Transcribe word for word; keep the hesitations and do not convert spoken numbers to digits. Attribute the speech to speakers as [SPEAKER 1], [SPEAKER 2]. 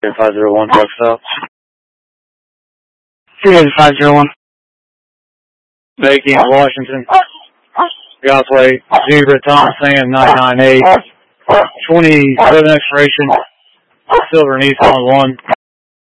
[SPEAKER 1] five zero one, truck stop.
[SPEAKER 2] five zero one.
[SPEAKER 1] Making Washington. Godway, Zebra, Thomas Sam, nine nine eight. twenty-seven expiration. Silver Nissan one.